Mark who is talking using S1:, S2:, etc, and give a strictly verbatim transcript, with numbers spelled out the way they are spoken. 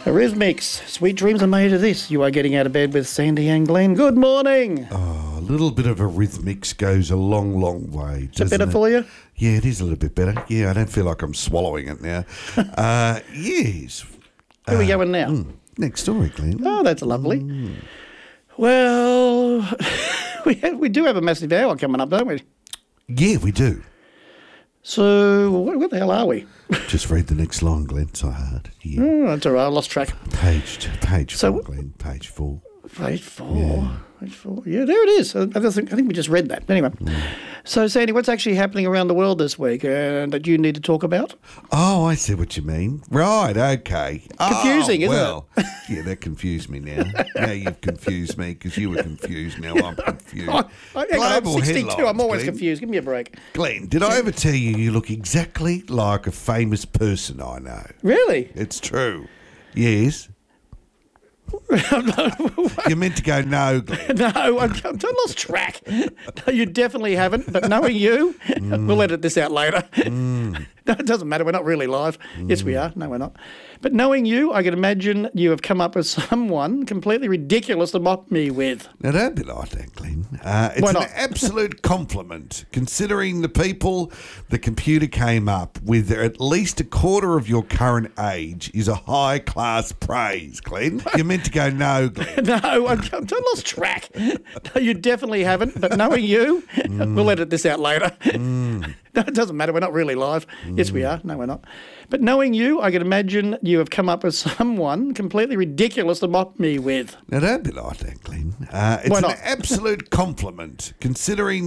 S1: Rhythmics, sweet dreams are made of this. You are getting out of bed with Sandy and Glenn. Good morning.
S2: Oh, a little bit of a Rhythmics goes a long, long way.
S1: Is it better it? for you?
S2: Yeah, it is a little bit better. Yeah, I don't feel like I'm swallowing it now. uh, yes.
S1: Where are we going now?
S2: Mm, next story, Glenn.
S1: Oh, that's lovely. Mm. Well, we have, we do have a massive hour coming up, don't we?
S2: Yeah, we do.
S1: So, what, what the hell are we?
S2: Just read the next line, Glenn. So hard. Yeah.
S1: Oh, that's all right. I lost track.
S2: Page, page
S1: so,
S2: four, Glenn. Page four.
S1: Page four.
S2: Yeah.
S1: Page four. Yeah, there it is. I, I, think, I think we just read that. Anyway. Mm. So, Sandy, what's actually happening around the world this week uh, that you need to talk about?
S2: Oh, I see what you mean. Right, okay.
S1: Confusing,
S2: oh,
S1: isn't
S2: well,
S1: it?
S2: Yeah, that confused me now. Now you've confused me because you were confused. Now I'm confused.
S1: I, I,
S2: Global
S1: I'm sixty-two. I'm always
S2: Glenn.
S1: confused. Give me a break.
S2: Glenn, did I ever tell you you look exactly like a famous person I know?
S1: Really?
S2: It's true. Yes. You're meant to go no, Glenn.
S1: No, I'm, I'm I lost track. No, you definitely haven't. But knowing you, mm. we'll edit this out later. Mm. No, it doesn't matter. We're not really live. Mm. Yes, we are. No, we're not. But knowing you, I can imagine you have come up with someone completely ridiculous to mock me with.
S2: Now, don't be like that, Glenn. Uh, it's
S1: Why
S2: an
S1: not?
S2: absolute compliment, considering the people the computer came up with at least a quarter of your current age is a high-class praise, Glenn. You're meant to go no, Glenn.
S1: No, I'm, I'm, I lost track. No, you definitely haven't. But knowing you, mm. we'll edit this out later. Mm. No, it doesn't matter. We're not really live. Mm. Yes, we are. No, we're not. But knowing you, I can imagine you have come up with someone completely ridiculous to mock me with.
S2: Now, don't be like that, Glenn. Uh, it's
S1: Why
S2: an
S1: not?
S2: absolute compliment, considering